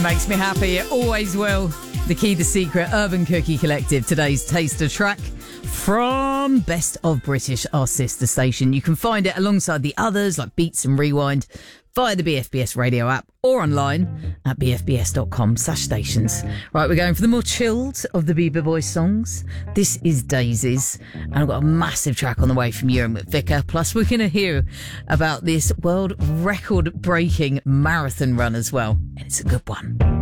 Makes me happy. It always will. The Key, The Secret, Urban Cookie Collective. Today's taster track from Best of British, our sister station. You can find it alongside the others like Beats and Rewind via the BFBS radio app or online at bfbs.com/stations. Right, we're going for the more chilled of the Bieber Boys songs. This is Daisies, and I've got a massive track on the way from Ewan McVicker. Plus, we're going to hear about this world record-breaking marathon run as well, and it's a good one.